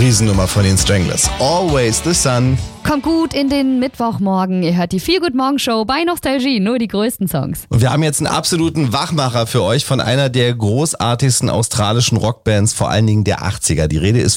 Riesennummer von den Stranglers. Always the Sun. Kommt gut in den Mittwochmorgen. Ihr hört die Feel Good Morgen Show bei Nostalgie. Nur die größten Songs. Und wir haben jetzt einen absoluten Wachmacher für euch von einer der großartigsten australischen Rockbands, vor allen Dingen der 80er. Die Rede ist